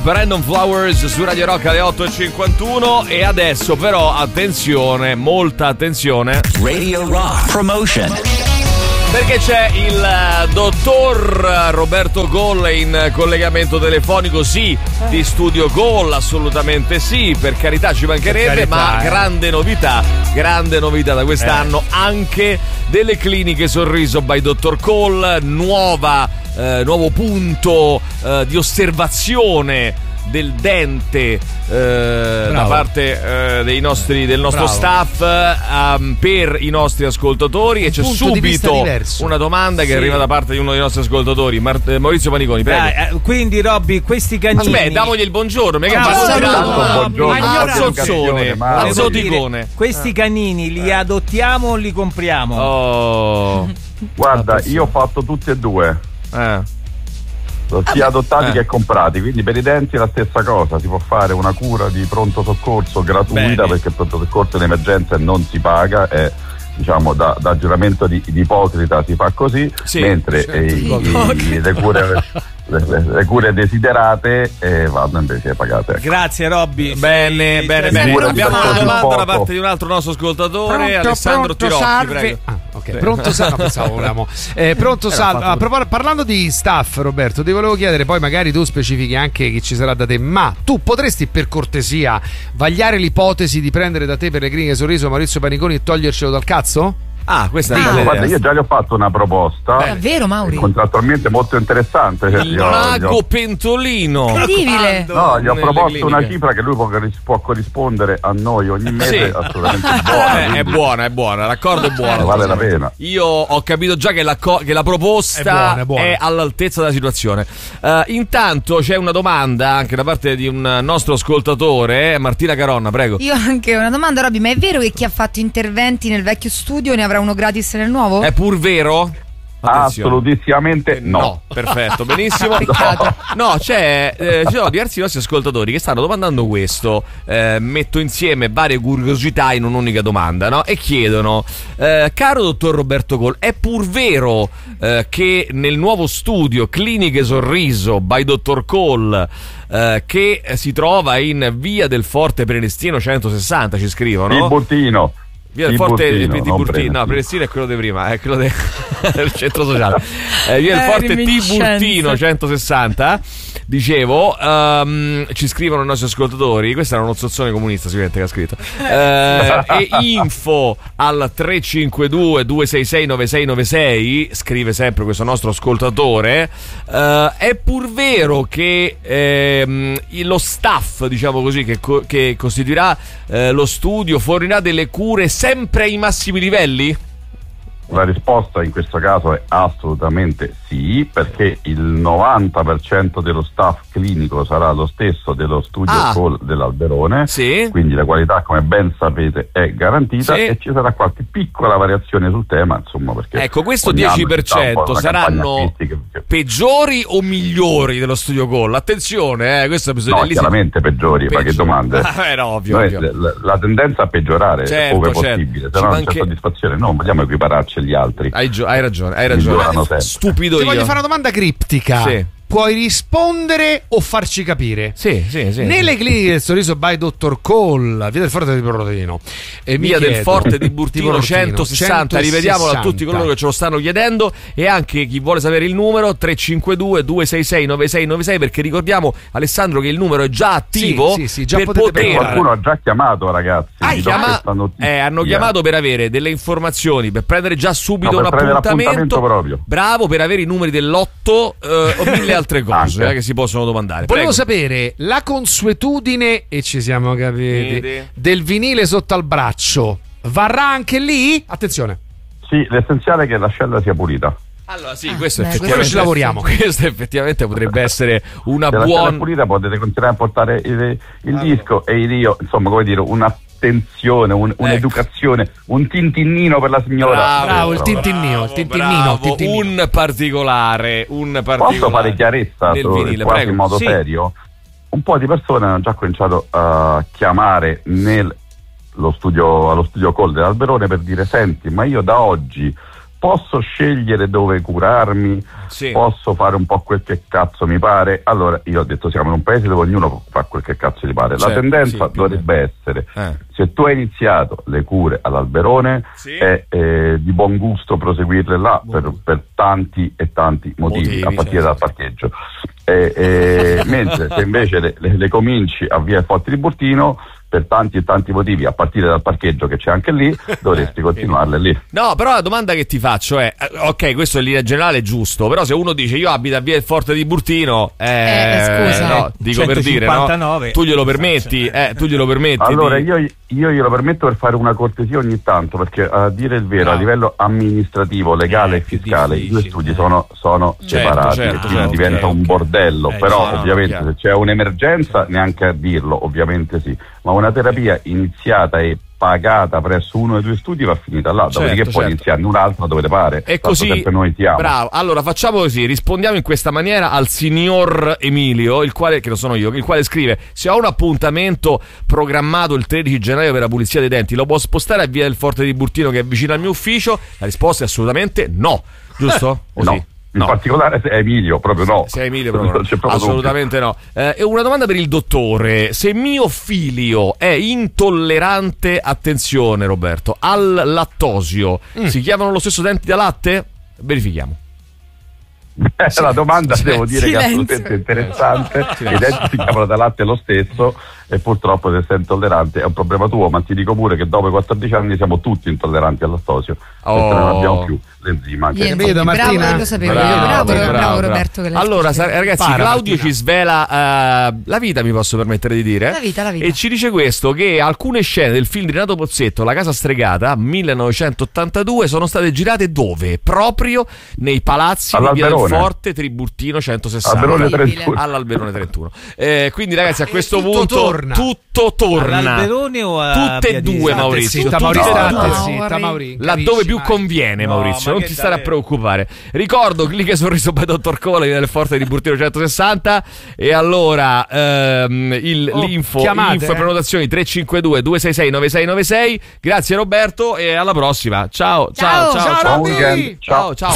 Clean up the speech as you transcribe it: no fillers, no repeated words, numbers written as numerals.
Brandon Flowers su Radio Rock alle 8:51. E adesso però attenzione, molta attenzione, Radio Rock Promotion, perché c'è il dottor Roberto Goll in collegamento telefonico, sì, di Studio Goll, assolutamente sì, per carità, ci mancherebbe, ma grande novità da quest'anno, anche delle cliniche Sorriso by Dr. Goll, nuovo punto di osservazione del dente da parte del nostro staff per i nostri ascoltatori, e c'è subito una domanda che arriva da parte di uno dei nostri ascoltatori, Maurizio Paniconi, prego. Quindi Robby, questi canini, aspetta, damogli il buongiorno, questi canini li adottiamo o li compriamo? Guarda, io ho fatto tutti e due, sia adottati che comprati, quindi per i denti è la stessa cosa, si può fare una cura di pronto soccorso gratuita, perché il pronto soccorso in emergenza non si paga, è diciamo da giuramento di ipocrita si fa così, mentre le cure desiderate vanno invece pagate. Grazie Robby. Bene. Abbiamo una domanda da parte di un altro nostro ascoltatore, Alessandro Tirocchi, prego. Pronto salve. Parlando di staff, Roberto, ti volevo chiedere, poi magari tu specifichi anche chi ci sarà da te, ma tu potresti per cortesia vagliare l'ipotesi di prendere da te per le cliniche Sorriso Maurizio Paniconi e togliercelo dal cazzo? Questa è guarda, io già gli ho fatto una proposta. Davvero, Mauri? Contrattualmente molto interessante. Il mago Pentolino. Incredibile. No, gli ho proposto una cifra che lui può corrispondere a noi ogni mese, assolutamente buona. È buona, l'accordo è buono. Vale la pena. Io ho capito già che la proposta è all'altezza della situazione. Intanto c'è una domanda anche da parte di un nostro ascoltatore, Martina Caronna, prego. Io anche una domanda, Robby, ma è vero che chi ha fatto interventi nel vecchio studio ne avrà uno gratis nel nuovo? È pur vero? Assolutissimamente no. Perfetto, benissimo. No, ci sono diversi nostri ascoltatori che stanno domandando questo. Metto insieme varie curiosità in un'unica domanda, no? E chiedono: caro dottor Roberto Goll, è pur vero che nel nuovo studio Cliniche Sorriso by Dr. Goll, che si trova in via del Forte Prenestino 160, ci scrivono? Il Bottino. Via del Forte Tiburtino, no, Prenestino è quello di prima, è quello del centro sociale. Via del Forte Tiburtino 160, dicevo, ci scrivono i nostri ascoltatori, questo era uno zozzone comunista sicuramente che ha scritto, e info al 352 266 9696, scrive sempre questo nostro ascoltatore, è pur vero che lo staff, diciamo così, che costituirà lo studio fornirà delle cure sempre ai massimi livelli? La risposta in questo caso è assolutamente sì, perché il 90% dello staff clinico sarà lo stesso dello studio Goll dell'Alberone, quindi la qualità, come ben sapete, è garantita, e ci sarà qualche piccola variazione sul tema, insomma, perché ecco, questo 10% saranno peggiori o migliori dello studio Goll? Attenzione, questo bisogna chiaramente peggiori, ma che domande? Ovvio. La tendenza a peggiorare ove possibile, se no non c'è soddisfazione, non vogliamo equipararci agli altri. Hai ragione. Stupido. Ti voglio fare una domanda criptica. Puoi rispondere o farci capire? Sì. Nelle cliniche del Sorriso by Dr. Goll, via del Forte di Burtino, via del Forte di Burtino 160, ripetiamolo a tutti coloro che ce lo stanno chiedendo, e anche chi vuole sapere il numero 352 266 9696, perché ricordiamo, Alessandro, che il numero è già attivo. Sì, già per poter... Qualcuno ha già chiamato, ragazzi. Hanno chiamato per avere delle informazioni, per prendere già subito un appuntamento proprio. Bravo, per avere i numeri dell'otto o mille altre cose che si possono domandare. Volevo sapere la consuetudine, e ci siamo capiti, del vinile sotto al braccio varrà anche lì? Attenzione. Sì, l'essenziale è che l'ascella sia pulita. Allora questo effettivamente ci lavoriamo. Questo effettivamente potrebbe essere una buona. Se l'ascella è pulita potete continuare a portare il disco e il io, insomma, come dire, un'attenzione, un'educazione, un tintinnino per la signora. Bravo, il tintinnino. Un particolare. Posso fare chiarezza in modo serio? Un po' di persone hanno già cominciato a chiamare allo studio Goll dell'Alberone per dire: senti, ma io da oggi posso scegliere dove curarmi, posso fare un po' quel che cazzo mi pare. Allora io ho detto, siamo in un paese dove ognuno fa quel che cazzo gli pare. La tendenza dovrebbe essere, se tu hai iniziato le cure all'Alberone, è di buon gusto proseguirle là per tanti e tanti motivi, a partire dal parcheggio. Mentre se invece le cominci a via Forte di Burtino, per tanti e tanti motivi, a partire dal parcheggio che c'è anche lì, dovresti continuarle lì. No, però la domanda che ti faccio è, ok, questo in linea generale è giusto, però se uno dice io abito a via Forte di Burtino, scusa, no, dico 159, per dire, no? Tu glielo permetti, Allora io glielo permetto per fare una cortesia ogni tanto, perché a dire il vero, a livello amministrativo, legale e fiscale, i due studi sono separati, quindi diventa un bordello, però ovviamente se c'è un'emergenza, neanche a dirlo, ovviamente sì, ma una terapia iniziata e pagata presso uno dei due studi va finita là, dopodiché puoi iniziarne un'altra dove te pare. E così noi siamo. Bravo. Allora facciamo così, rispondiamo in questa maniera al signor Emilio, il quale, che non sono io, il quale scrive: se ho un appuntamento programmato il 13 gennaio per la pulizia dei denti, lo può spostare a via del Forte di Burtino che è vicino al mio ufficio? La risposta è assolutamente no, giusto? No. In particolare se è Emilio, proprio no. Se è Emilio, proprio no. Assolutamente no. E una domanda per il dottore: se mio figlio è intollerante, attenzione Roberto, al lattosio, si chiamano lo stesso denti da latte? Verifichiamo. La domanda devo dire che è assolutamente interessante. I denti si chiamano da latte lo stesso, e purtroppo se sei intollerante è un problema tuo, ma ti dico pure che dopo i 14 anni siamo tutti intolleranti al lattosio, perché non abbiamo più l'enzima. Vedo, Martina. Bravo, lo sapevo. Bravo Roberto. Che allora ragazzi, Claudio Martina ci svela la vita, mi posso permettere di dire, la vita. E ci dice questo, che alcune scene del film di Renato Pozzetto, La casa stregata, 1982, sono state girate dove? Proprio nei palazzi di via del Forte Tiburtino 160 all'Alberone 31. Quindi ragazzi, a questo punto tutto torna. All'Alberone o a tutte e due, Maurizio? Laddove più conviene, Maurizio, non ti stare a preoccupare. Ricordo, clicca sorriso by Dottor Cola nel Forte di Burtino 160. E allora l'info e prenotazioni 352 266 9696. Grazie Roberto e alla prossima. Ciao. Ciao.